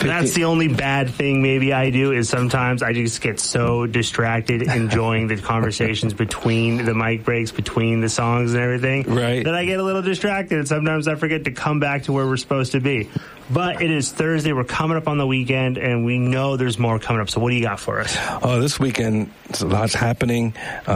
That's the only bad thing maybe I do is sometimes I just get so distracted enjoying the conversations between the mic breaks, between the songs and everything, right, that I get a little distracted. And sometimes I forget to come back to where we're supposed to be. But it is Thursday. We're coming up on the weekend, and we know there's more coming up. So what do you got for us? Oh, this weekend, a lot's happening.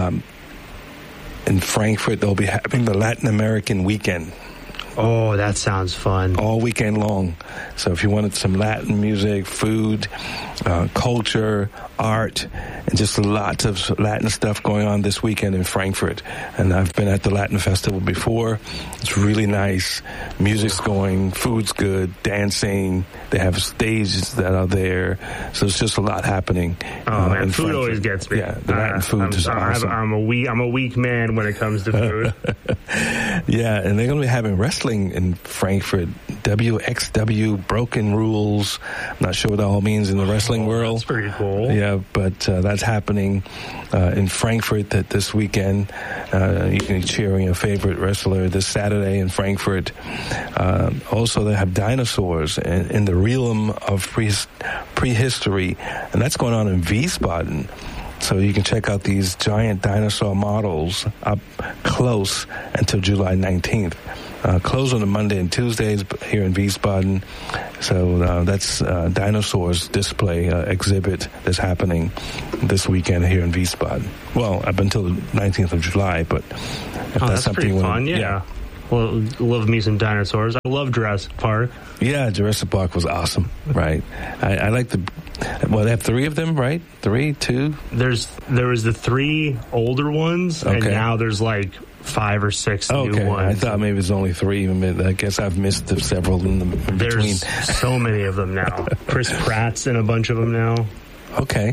In Frankfurt, they'll be having the Latin American weekend. Oh, that sounds fun. All weekend long. So if you wanted some Latin music, food, culture, art, and just lots of Latin stuff going on this weekend in Frankfurt. And I've been at the Latin Festival before. It's really nice. Music's going, food's good, dancing. They have stages that are there. So it's just a lot happening. Oh, man, food always gets me. Yeah, the Latin food is awesome. I'm a weak man when it comes to food. Yeah, and they're going to be having wrestling in Frankfurt. WXW, Broken Rules. I'm not sure what that all means in the wrestling world. That's pretty cool. Yeah, but that's happening in Frankfurt this weekend. You can be cheering your favorite wrestler this Saturday in Frankfurt. Also, they have dinosaurs in the realm of prehistory, and that's going on in Wiesbaden. So you can check out these giant dinosaur models up close until July 19th. Closed on the Monday and Tuesdays here in Wiesbaden. So that's dinosaurs display exhibit that's happening this weekend here in Wiesbaden. Well, up until the 19th of July, but if that's something pretty fun, yeah. Well, love me some dinosaurs. I love Jurassic Park. Yeah, Jurassic Park was awesome, right? I like they have 3 of them, right? 3, 2? There was the 3 older ones, and now there's like 5 or 6 new ones. I thought maybe it's only 3. I guess I've missed several in between. There's so many of them now. Chris Pratt's in a bunch of them now. Okay.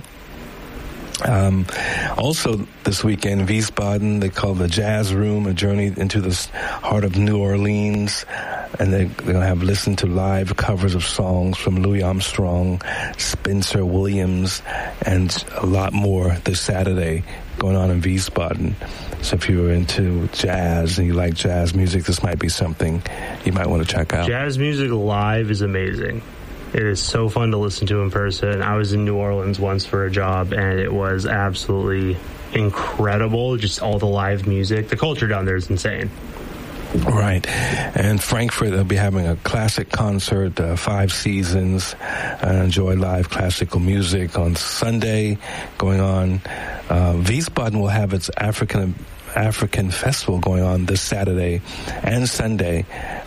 Also this weekend, Wiesbaden, they call the Jazz Room, a journey into the heart of New Orleans. And they're going to have listen to live covers of songs from Louis Armstrong, Spencer Williams, and a lot more this Saturday going on in Wiesbaden. So if you're into jazz and you like jazz music, this might be something you might want to check out. Jazz music live is amazing. It is so fun to listen to in person. I was in New Orleans once for a job, and it was absolutely incredible. Just all the live music. The culture down there is insane. Right. And Frankfurt, they'll be having a classic concert, 5 Seasons, and enjoy live classical music on Sunday going on. Wiesbaden will have its African Festival going on this Saturday and Sunday.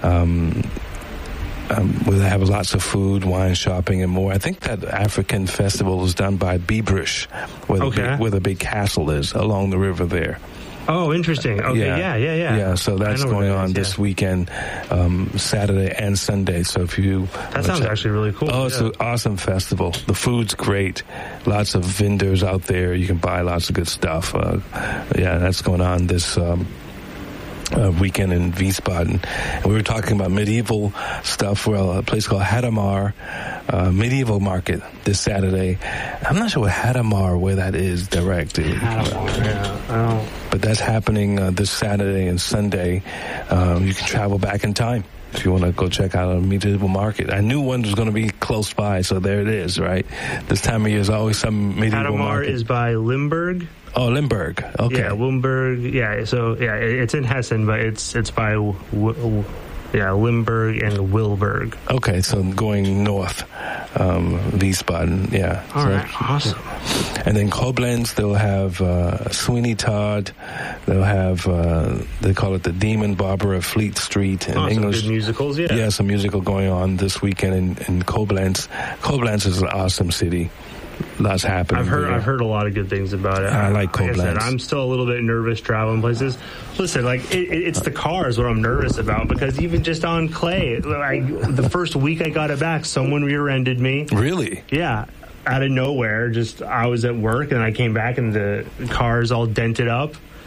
Where they have lots of food, wine, shopping, and more. I think that African Festival is done by Biebrich, where the big castle is along the river there. Oh, interesting. Okay, yeah. Yeah, so that's going on this weekend, Saturday and Sunday. So if you... That sounds actually really cool. Oh, it's an awesome festival. The food's great. Lots of vendors out there. You can buy lots of good stuff. That's going on this... weekend in Wiesbaden. And we were talking about medieval stuff. Well, a place called Hadamar Medieval Market this Saturday. I'm not sure what Hadamar, where that is directly. But that's happening this Saturday and Sunday. You can travel back in time if you want to go check out a medieval market. I knew one was going to be close by, so there it is, right? This time of year is always some medieval market. Hadamar is by Limburg. Oh, Limburg. Okay. Yeah, Limburg. Yeah, so it's in Hessen, but it's by Limburg and Wilburg. Okay, so going north, Wiesbaden. Yeah. All right, awesome. And then Koblenz, they'll have Sweeney Todd. They'll have they call it the Demon Barber of Fleet Street in English. Some good musicals, yeah. Yeah, some musical going on this weekend in Koblenz. Koblenz is an awesome city. Lots happening. I've heard a lot of good things about it. I like Koblenz. Like I said, I'm still a little bit nervous traveling places. Listen, it's the car is what I'm nervous about, because even just on Clay, the first week I got it back, someone rear-ended me. Really? Yeah. Out of nowhere, I was at work and I came back and the car's all dented up.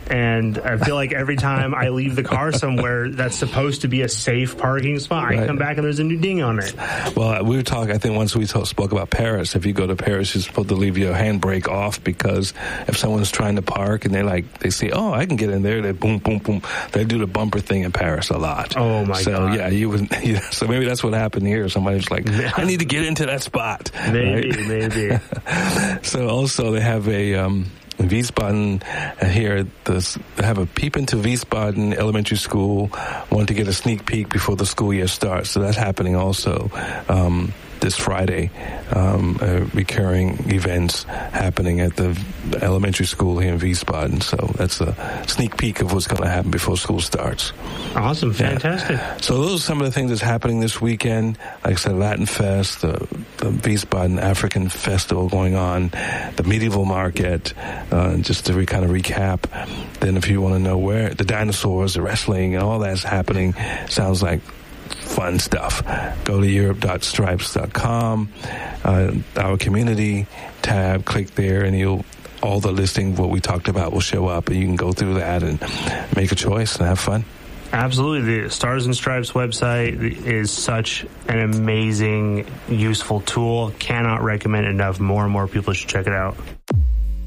And I feel like every time I leave the car somewhere that's supposed to be a safe parking spot, I come back and there's a new ding on it. Well, we were talking, I think once we spoke about Paris. If you go to Paris, you're supposed to leave your handbrake off, because if someone's trying to park and they say, oh, I can get in there, they boom, boom, boom. They do the bumper thing in Paris a lot. Oh, my God. So, yeah, so maybe that's what happened here. Somebody's like, I need to get into that spot. Maybe. So also they have a... Wiesbaden here, they have a Peep into Wiesbaden Elementary School. Want to get a sneak peek before the school year starts. So that's happening also this Friday. Recurring events happening at the elementary school here in Wiesbaden. So that's a sneak peek of what's going to happen before school starts. Awesome. Fantastic. Yeah. So those are some of the things that's happening this weekend. Like I said, Latin Fest, the Wiesbaden African Festival going on, the Medieval Market, just to kind of recap. Then if you want to know where the dinosaurs, the wrestling, and all that's happening, sounds like fun stuff. Go to europe.stripes.com, our community tab, click there, and all the listing of what we talked about will show up, and you can go through that and make a choice and have fun. Absolutely. The Stars and Stripes website is such an amazing, useful tool. Cannot recommend enough. More and more people should check it out.